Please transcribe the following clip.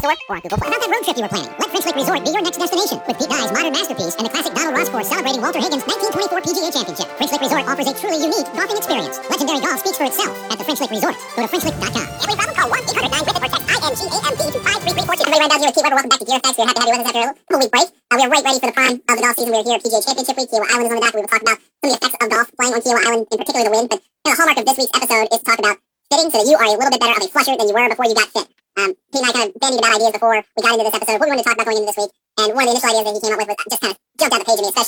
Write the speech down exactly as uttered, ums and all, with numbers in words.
Store or on Google Play. About that road trip you were planning. Let French Lick Resort be your next destination. With Pete Dye's modern masterpiece and the classic Donald Ross course celebrating Walter Higgins' nineteen twenty-four P G A Championship. French Lick Resort offers a truly unique golfing experience. Legendary golf speaks for itself at the French Lick Resort. Go to French Lick dot com. Every problem, call one eight hundred nine WITH IT or text I N G A M P to five three three four two. Everybody right down here with Pete Weber. Welcome back to Gear Effects. We're happy to have you with us after a little week break. Uh, we're right ready for the prime of the golf season. We're here at P G A Championship Week. Kiowa Island is on the dock. We will talk about some of the effects of golf playing on Kiowa Island, in particular the wind. But you know, the hallmark of this week's episode is to talk about fitting so that you are a little bit better of a flusher than you were before you got fit. Um, Pete and I kind of bandied about ideas before we got into this episode, what we wanted to talk about going into this week, and one of the initial ideas that he came up with was just kind of jumped out the page at me, especially